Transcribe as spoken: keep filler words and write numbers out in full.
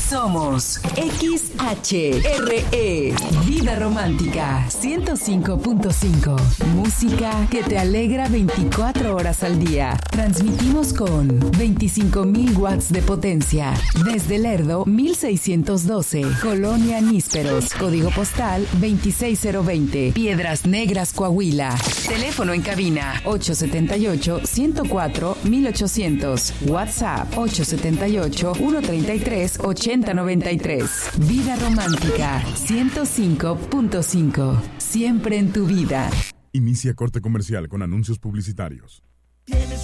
Somos X H R E, Vida Romántica ciento cinco punto cinco. Música que te alegra veinticuatro horas al día. Transmitimos con veinticinco mil watts de potencia. Desde Lerdo, mil seiscientos doce. Colonia Nísperos. Código postal veintiséis mil veinte. Piedras Negras, Coahuila. Teléfono en cabina ocho siete ocho, uno cero cuatro, mil ochocientos. WhatsApp ocho siete ocho, uno tres tres, ocho cero nueve tres. Vida Romántica ciento cinco punto cinco. Siempre en tu vida. Inicia corte comercial con anuncios publicitarios.